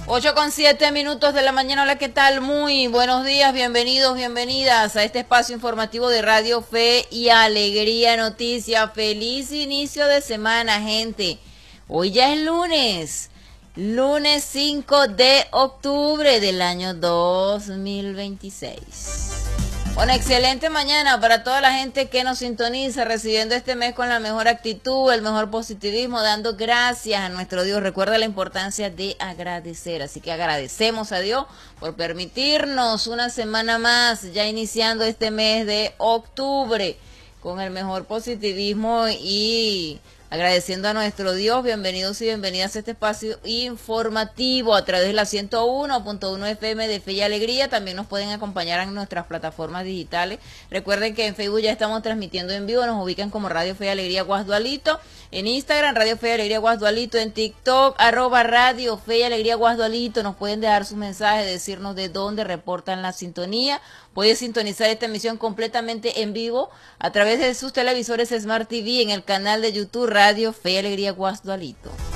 8:07 de la mañana. Hola, ¿qué tal? Muy buenos días, bienvenidos, bienvenidas a este espacio informativo de Radio Fe y Alegría Noticia. Feliz inicio de semana, gente. Hoy ya es lunes 5 de octubre del año 2026. Una excelente mañana para toda la gente que nos sintoniza, recibiendo este mes con la mejor actitud, el mejor positivismo, dando gracias a nuestro Dios. Recuerda la importancia de agradecer, así que agradecemos a Dios por permitirnos una semana más, ya iniciando este mes de octubre, con el mejor positivismo y agradeciendo a nuestro Dios. Bienvenidos y bienvenidas a este espacio informativo a través de la 101.1 FM de Fe y Alegría. También nos pueden acompañar en nuestras plataformas digitales. Recuerden que en Facebook ya estamos transmitiendo en vivo, nos ubican como Radio Fe y Alegría Guasdualito, en Instagram Radio Fe y Alegría Guasdualito, en TikTok @Radio Fe y Alegría Guasdualito. Nos pueden dejar sus mensajes, decirnos de dónde reportan la sintonía. Puede sintonizar esta emisión completamente en vivo a través de sus televisores Smart TV en el canal de YouTube Radio Fe y Alegría Guasdualito.